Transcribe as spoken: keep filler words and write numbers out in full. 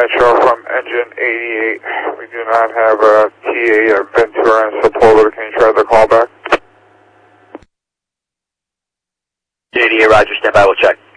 Metro from engine eighty-eight. We do not have a T A or Ventura and Sepulveda. Can you try the callback? eighty-eight, Roger. Stand by. We'll check.